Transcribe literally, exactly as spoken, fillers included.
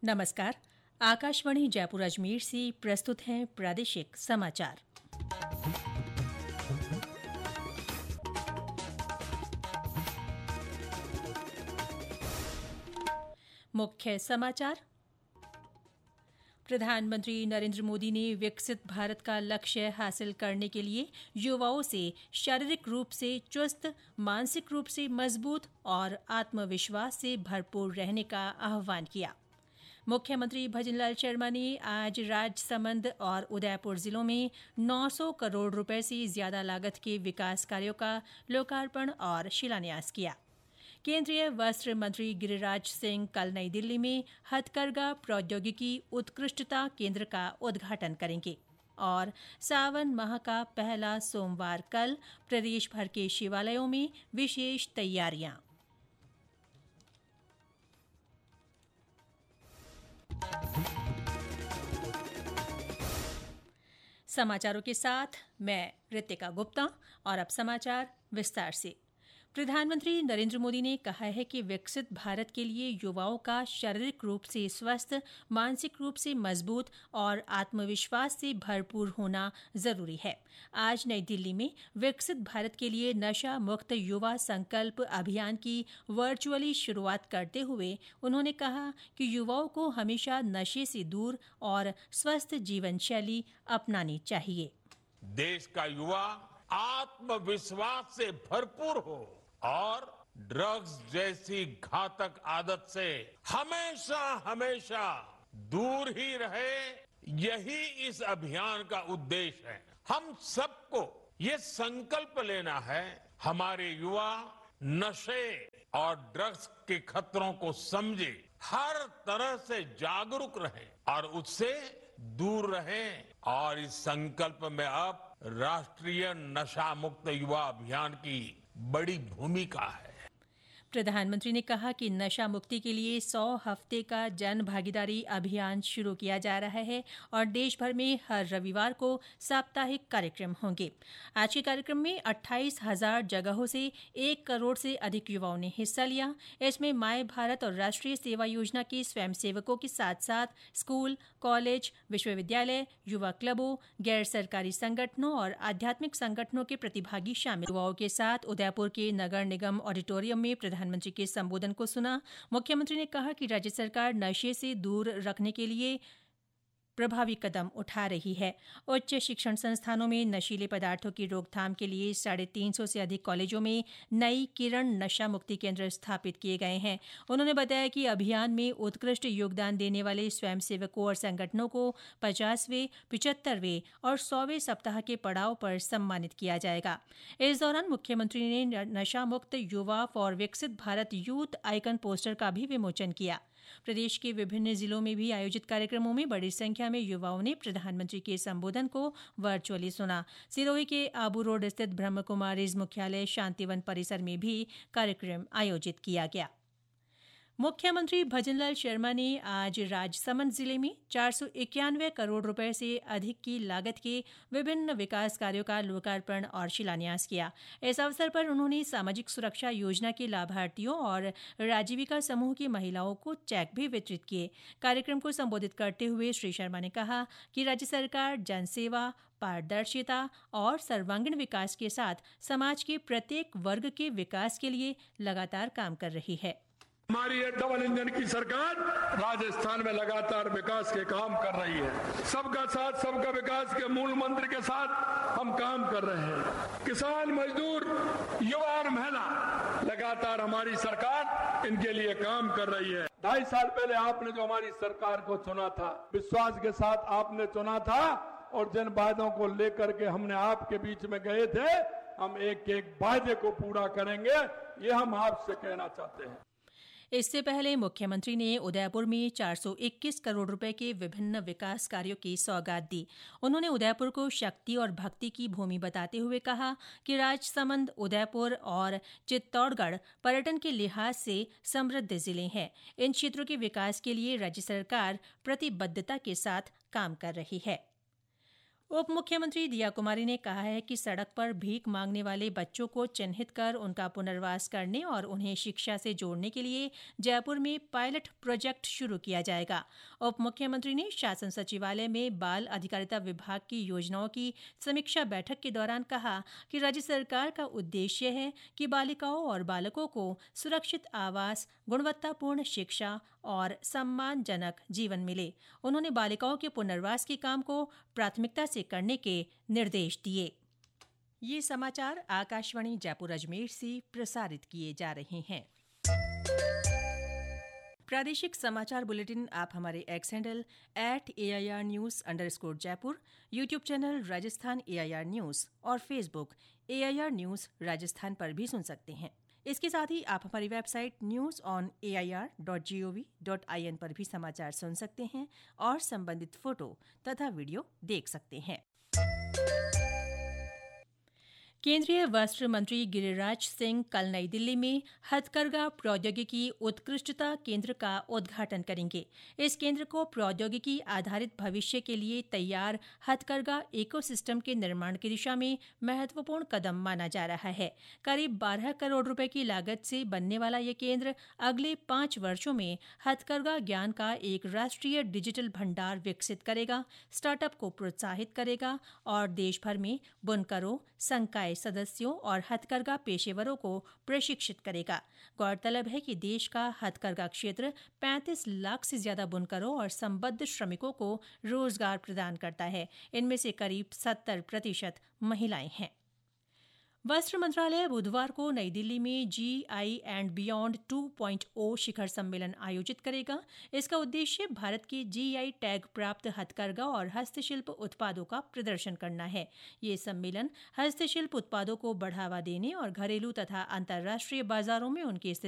नमस्कार। आकाशवाणी जयपुर अजमेर से प्रस्तुत हैं प्रादेशिक समाचार। मुख्य समाचार। प्रधानमंत्री नरेंद्र मोदी ने विकसित भारत का लक्ष्य हासिल करने के लिए युवाओं से शारीरिक रूप से चुस्त, मानसिक रूप से मजबूत और आत्मविश्वास से भरपूर रहने का आह्वान किया। मुख्यमंत्री भजनलाल शर्मा ने आज राजसमंद और उदयपुर जिलों में नौ सौ करोड़ रुपए से ज्यादा लागत के विकास कार्यों का लोकार्पण और शिलान्यास किया। केंद्रीय वस्त्र मंत्री गिरिराज सिंह कल नई दिल्ली में हथकरघा प्रौद्योगिकी उत्कृष्टता केंद्र का उद्घाटन करेंगे। और सावन माह का पहला सोमवार कल प्रदेश भर के शिवालयों में विशेष तैयारियां। समाचारों के साथ मैं रितिका गुप्ता और अब समाचार विस्तार से। प्रधानमंत्री नरेंद्र मोदी ने कहा है कि विकसित भारत के लिए युवाओं का शारीरिक रूप से स्वस्थ, मानसिक रूप से मजबूत और आत्मविश्वास से भरपूर होना जरूरी है। आज नई दिल्ली में विकसित भारत के लिए नशा मुक्त युवा संकल्प अभियान की वर्चुअली शुरुआत करते हुए उन्होंने कहा कि युवाओं को हमेशा नशे से दूर और स्वस्थ जीवन शैली अपनानी चाहिए। देश का युवा आत्मविश्वास से भरपूर हो और ड्रग्स जैसी घातक आदत से हमेशा हमेशा दूर ही रहे, यही इस अभियान का उद्देश्य है। हम सबको ये संकल्प लेना है, हमारे युवा नशे और ड्रग्स के खतरों को समझे, हर तरह से जागरूक रहे और उससे दूर रहें। और इस संकल्प में अब राष्ट्रीय नशा मुक्त युवा अभियान की बड़ी भूमिका है। प्रधानमंत्री ने कहा कि नशा मुक्ति के लिए सौ हफ्ते का जन भागीदारी अभियान शुरू किया जा रहा है और देश भर में हर रविवार को साप्ताहिक कार्यक्रम होंगे। आज के कार्यक्रम में अट्ठाईस हजार जगहों से एक करोड़ से अधिक युवाओं ने हिस्सा लिया। इसमें माय भारत और राष्ट्रीय सेवा योजना के स्वयंसेवकों के साथ साथ स्कूल, कॉलेज, विश्वविद्यालय, युवा क्लबों, गैर सरकारी संगठनों और आध्यात्मिक संगठनों के प्रतिभागी शामिल। युवाओं के साथ उदयपुर के नगर निगम ऑडिटोरियम में प्रधानमंत्री के संबोधन को सुना। मुख्यमंत्री ने कहा कि राज्य सरकार नशे से दूर रखने के लिए प्रभावी कदम उठा रही है। उच्च शिक्षण संस्थानों में नशीले पदार्थों की रोकथाम के लिए साढ़े तीन सौ से अधिक कॉलेजों में नई किरण नशा मुक्ति केंद्र स्थापित किए गए हैं। उन्होंने बताया कि अभियान में उत्कृष्ट योगदान देने वाले स्वयंसेवकों और संगठनों को पचासवें, पिचहत्तरवें और सौवें सप्ताह के पड़ाव पर सम्मानित किया जाएगा। इस दौरान मुख्यमंत्री ने नशा मुक्त युवा फॉर विकसित भारत यूथ आइकन पोस्टर का भी विमोचन किया। प्रदेश के विभिन्न जिलों में भी आयोजित कार्यक्रमों में बड़ी संख्या में युवाओं ने प्रधानमंत्री के संबोधन को वर्चुअली सुना। सिरोही के आबू रोड स्थित ब्रह्म कुमारीज मुख्यालय शांतिवन परिसर में भी कार्यक्रम आयोजित किया गया। मुख्यमंत्री भजनलाल शर्मा ने आज राजसमंद जिले में चार सौ इक्यानवे करोड़ रुपए से अधिक की लागत के विभिन्न विकास कार्यों का लोकार्पण और शिलान्यास किया। इस अवसर पर उन्होंने सामाजिक सुरक्षा योजना के लाभार्थियों और राजीविका समूह की महिलाओं को चेक भी वितरित किए। कार्यक्रम को संबोधित करते हुए श्री शर्मा ने कहा कि राज्य सरकार जनसेवा, पारदर्शिता और सर्वांगीण विकास के साथ समाज के प्रत्येक वर्ग के विकास के लिए लगातार काम कर रही है। हमारी ये डबल इंजन की सरकार राजस्थान में लगातार विकास के काम कर रही है। सबका साथ सबका विकास के मूल मंत्र के साथ हम काम कर रहे हैं। किसान, मजदूर, युवा और महिला, लगातार हमारी सरकार इनके लिए काम कर रही है। ढाई साल पहले आपने जो हमारी सरकार को चुना था, विश्वास के साथ आपने चुना था और जिन वायदों को लेकर के हमने आपके बीच में गए थे, हम एक एक वायदे को पूरा करेंगे, ये हम आपसे कहना चाहते हैं। इससे पहले मुख्यमंत्री ने उदयपुर में चार सौ इक्कीस करोड़ रुपए के विभिन्न विकास कार्यों की सौगात दी। उन्होंने उदयपुर को शक्ति और भक्ति की भूमि बताते हुए कहा कि राजसमंद, उदयपुर और चित्तौड़गढ़ पर्यटन के लिहाज से समृद्ध जिले हैं। इन क्षेत्रों के विकास के लिए राज्य सरकार प्रतिबद्धता के साथ काम कर रही है। उप मुख्यमंत्री दिया कुमारी ने कहा है कि सड़क पर भीख मांगने वाले बच्चों को चिन्हित कर उनका पुनर्वास करने और उन्हें शिक्षा से जोड़ने के लिए जयपुर में पायलट प्रोजेक्ट शुरू किया जाएगा। उप मुख्यमंत्री ने शासन सचिवालय में बाल अधिकारिता विभाग की योजनाओं की समीक्षा बैठक के दौरान कहा कि राज्य सरकार का उद्देश्य है कि बालिकाओं और बालकों को सुरक्षित आवास, गुणवत्तापूर्ण शिक्षा और सम्मानजनक जीवन मिले। उन्होंने बालिकाओं के पुनर्वास के काम को प्राथमिकता से करने के निर्देश दिए। ये समाचार आकाशवाणी जयपुर अजमेर से प्रसारित किए जा रहे हैं। प्रादेशिक समाचार बुलेटिन आप हमारे x handle at A I R news under score Jaipur, YouTube channel Rajasthan A I R news और Facebook A I R news Rajasthan पर भी सुन सकते हैं। इसके साथ ही आप हमारी website news on A I R dot G O V dot I N पर भी समाचार सुन सकते हैं और संबंधित फोटो तथा वीडियो देख सकते हैं। केंद्रीय वस्त्र मंत्री गिरिराज सिंह कल नई दिल्ली में हथकरघा प्रौद्योगिकी उत्कृष्टता केंद्र का उद्घाटन करेंगे। इस केंद्र को प्रौद्योगिकी आधारित भविष्य के लिए तैयार हथकरघा इकोसिस्टम के निर्माण की दिशा में महत्वपूर्ण कदम माना जा रहा है। करीब बारह करोड़ रुपए की लागत से बनने वाला यह केंद्र अगले पांच वर्षों में हथकरघा ज्ञान का एक राष्ट्रीय डिजिटल भंडार विकसित करेगा, स्टार्टअप को प्रोत्साहित करेगा और देश भर में बुनकरों, संकाय सदस्यों और हथकरघा पेशेवरों को प्रशिक्षित करेगा। गौरतलब है कि देश का हथकरघा क्षेत्र पैंतीस लाख से ज्यादा बुनकरों और संबद्ध श्रमिकों को रोजगार प्रदान करता है। इनमें से करीब सत्तर प्रतिशत महिलाएं हैं। वस्त्र मंत्रालय बुधवार को नई दिल्ली में जी आई एंड बियॉन्ड टू पॉइंट ओ शिखर सम्मेलन आयोजित करेगा। इसका उद्देश्य भारत के जी आई टैग प्राप्त हथकरघा और हस्तशिल्प उत्पादों का प्रदर्शन करना है। ये सम्मेलन हस्तशिल्प उत्पादों को बढ़ावा देने और घरेलू तथा अंतर्राष्ट्रीय बाजारों में उनकी